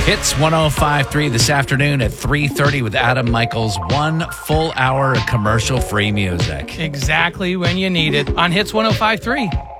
Hits 105.3 this afternoon at 3:30 with Adam Michaels. 1 full hour of commercial-free music. Exactly when you need it on Hits 105.3.